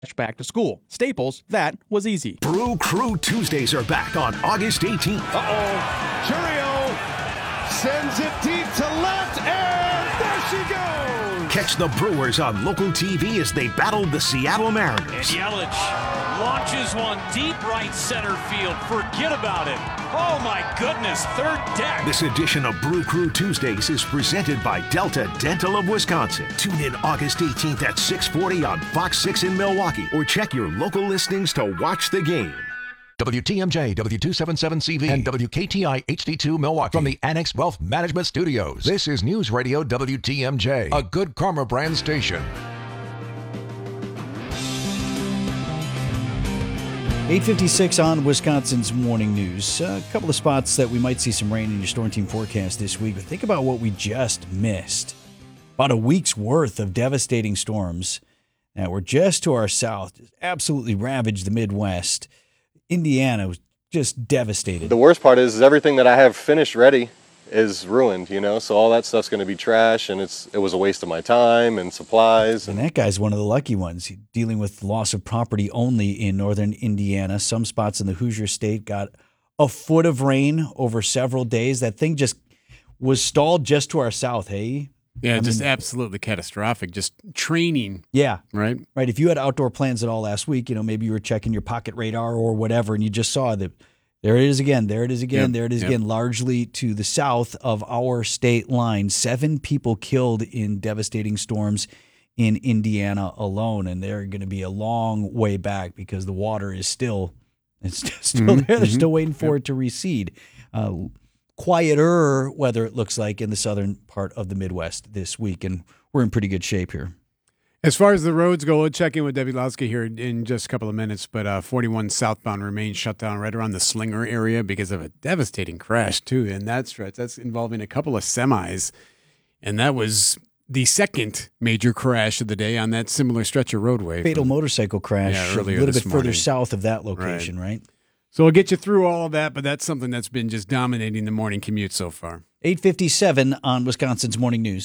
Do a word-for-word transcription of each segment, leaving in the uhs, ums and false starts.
back to school. Staples, that was easy. Brew Crew Tuesdays are back on August eighteenth. Uh-oh. Churio sends it deep to left, and there she goes. Catch the Brewers on local T V as they battle the Seattle Mariners. And Yelich launches one deep right center field. Forget about it. Oh, my goodness. Third deck. This edition of Brew Crew Tuesdays is presented by Delta Dental of Wisconsin. Tune in August eighteenth at six forty on Fox six in Milwaukee, or check your local listings to watch the game. W T M J, W two seventy-seven C V, and W K T I H D two Milwaukee from the Annex Wealth Management Studios. This is News Radio W T M J, a Good Karma brand station. eight fifty-six on Wisconsin's Morning News. Uh, a couple of spots that we might see some rain in your storm team forecast this week, but think about what we just missed. About a week's worth of devastating storms that were just to our south, just absolutely ravaged the Midwest. Indiana was just devastated. The worst part is, is everything that I have finished ready is ruined, you know, so all that stuff's going to be trash, and it's it was a waste of my time and supplies. And that guy's one of the lucky ones, He's dealing with loss of property only in northern Indiana. Some spots in the Hoosier State got a foot of rain over several days. That thing just was stalled just to our south, hey? Yeah, I just mean, absolutely catastrophic. Just training. Yeah. Right? Right. If you had outdoor plans at all last week, you know, maybe you were checking your pocket radar or whatever, and you just saw that there it is again, there it is again, Yep. there it is Yep. again, largely to the south of our state line. Seven people killed in devastating storms in Indiana alone, and they're going to be a long way back because the water is still it's still Mm-hmm. there. They're Mm-hmm. still waiting for Yep. it to recede. Uh, quieter weather, it looks like, in the southern part of the Midwest this week, and we're in pretty good shape here. As far as the roads go, we'll check in with Debbie Lowski here in just a couple of minutes, but uh, forty-one southbound remains shut down right around the Slinger area because of a devastating crash, too, in that stretch. That's involving a couple of semis, and that was the second major crash of the day on that similar stretch of roadway. Fatal motorcycle crash Yeah, a earlier little this bit further morning. south of that location, right? So we'll get you through all of that, but that's something that's been just dominating the morning commute so far. eight fifty-seven on Wisconsin's Morning News.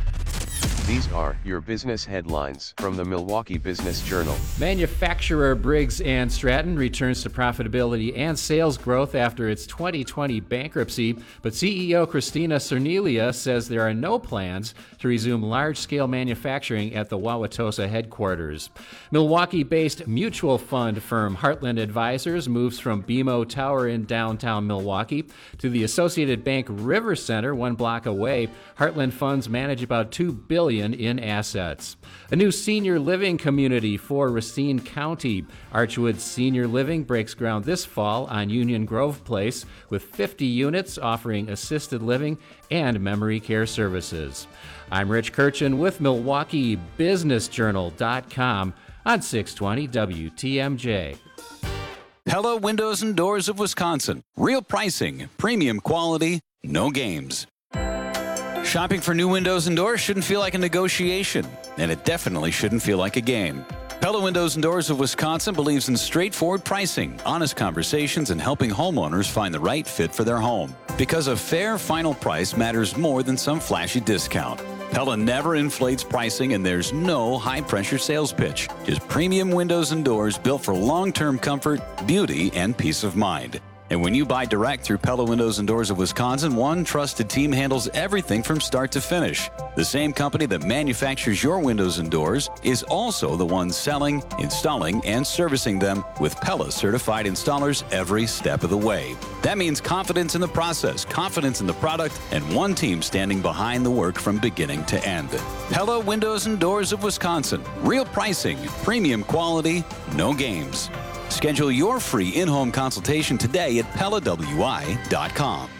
These are your business headlines from the Milwaukee Business Journal. Manufacturer Briggs and Stratton returns to profitability and sales growth after its twenty twenty bankruptcy, but C E O Christina Cernelia says there are no plans to resume large-scale manufacturing at the Wauwatosa headquarters. Milwaukee-based mutual fund firm Heartland Advisors moves from B M O Tower in downtown Milwaukee to the Associated Bank River Center one block away. Heartland funds manage about two billion dollars in assets. A new senior living community for Racine County. Archwood Senior Living breaks ground this fall on Union Grove Place with fifty units offering assisted living and memory care services. I'm Rich Kirchen with Milwaukee Business Journal dot com on six twenty W T M J. Pella Windows and Doors of Wisconsin. Real pricing, premium quality, no games. Shopping for new windows and doors shouldn't feel like a negotiation, and it definitely shouldn't feel like a game. Pella Windows and Doors of Wisconsin believes in straightforward pricing, honest conversations, and helping homeowners find the right fit for their home. Because a fair final price matters more than some flashy discount. Pella never inflates pricing, and there's no high-pressure sales pitch. Just premium windows and doors built for long-term comfort, beauty, and peace of mind. And when you buy direct through Pella Windows and Doors of Wisconsin, one trusted team handles everything from start to finish. The same company that manufactures your windows and doors is also the one selling, installing, and servicing them with Pella certified installers every step of the way. That means confidence in the process, confidence in the product, and one team standing behind the work from beginning to end. Pella Windows and Doors of Wisconsin. Real pricing, premium quality, no games. Schedule your free in-home consultation today at Pella W I dot com.